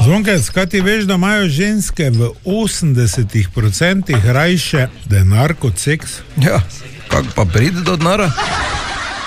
Zvonke, skaj ti veš, da imajo ženske v 80% rajše denar kot seks? Ja, kako pa pride do denara?